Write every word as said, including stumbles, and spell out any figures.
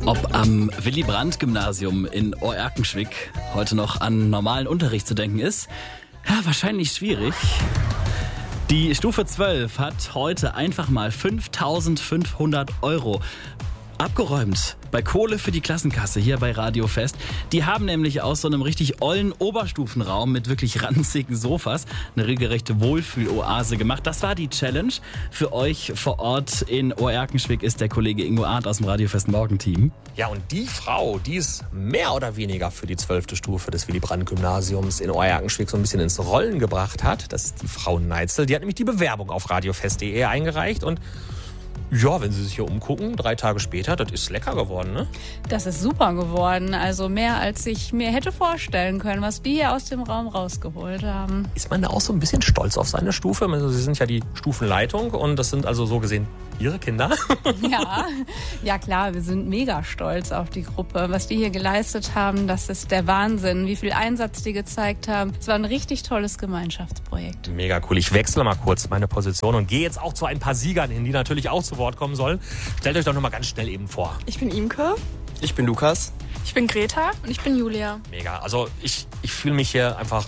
Ob am Willy-Brandt-Gymnasium in Oerkenschwick heute noch an normalen Unterricht zu denken ist? Ja, wahrscheinlich schwierig. Die Stufe zwölf hat heute einfach mal fünftausendfünfhundert Euro abgeräumt bei Kohle für die Klassenkasse hier bei Radio Fest. Die haben nämlich aus so einem richtig ollen Oberstufenraum mit wirklich ranzigen Sofas eine regelrechte Wohlfühloase gemacht. Das war die Challenge. Für euch vor Ort in Oerkenschwick ist der Kollege Ingo Arndt aus dem Radio Fest Morgenteam. Ja, und die Frau, die es mehr oder weniger für die zwölfte Stufe des Willy-Brandt-Gymnasiums in Oerkenschwick so ein bisschen ins Rollen gebracht hat, das ist die Frau Neitzel. Die hat nämlich die Bewerbung auf radiofest punkt de eingereicht und ja, wenn Sie sich hier umgucken, drei Tage später, das ist lecker geworden, ne? Das ist super geworden. Also mehr, als ich mir hätte vorstellen können, was die hier aus dem Raum rausgeholt haben. Ist man da auch so ein bisschen stolz auf seine Stufe? Also Sie sind ja die Stufenleitung und das sind also so gesehen Ihre Kinder. Ja, ja klar, wir sind mega stolz auf die Gruppe. Was die hier geleistet haben, das ist der Wahnsinn. Wie viel Einsatz die gezeigt haben. Es war ein richtig tolles Gemeinschaftsprojekt. Mega cool. Ich wechsle mal kurz meine Position und gehe jetzt auch zu ein paar Siegern hin, die natürlich auch zu Wort kommen sollen. Stellt euch doch noch mal ganz schnell eben vor. Ich bin Imke. Ich bin Lukas. Ich bin Greta. Und ich bin Julia. Mega. Also ich, ich fühle mich hier einfach